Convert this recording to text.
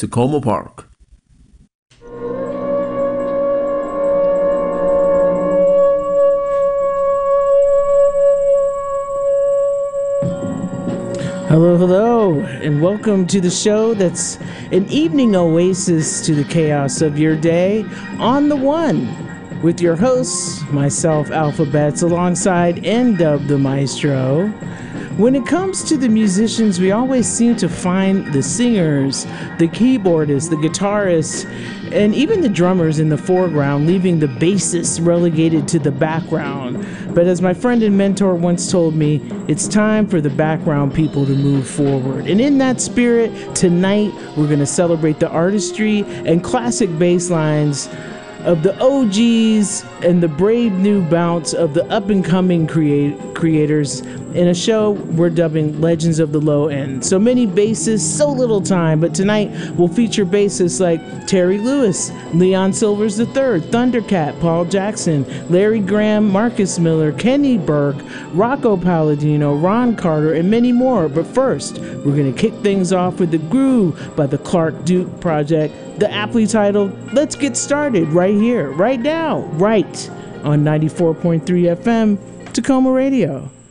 Tacoma Park. Hello, hello, and welcome to the show that's an evening oasis to the chaos of your day, On the One, with your hosts, myself, Alphabets, alongside N-Dub the Maestro. When it comes to the musicians, we always seem to find the singers, the keyboardists, the guitarists, and even the drummers in the foreground, leaving the bassists relegated to the background. But as my friend and mentor once told me, it's time for the background people to move forward. And in that spirit, tonight we're going to celebrate the artistry and classic bass lines of the OGs and the brave new bounce of the up-and-coming creators in a show we're dubbing Legends of the Low End. So many bassists, so little time, but tonight we'll feature bassists like Terry Lewis, Leon Silvers III, Thundercat, Paul Jackson, Larry Graham, Marcus Miller, Kenny Burke, Rocco Palladino, Ron Carter, and many more. But first, we're going to kick things off with The Groove by the Clark Duke Project, the aptly titled Let's Get Started right here, right now, right on 94.3 FM, Tacoma Radio.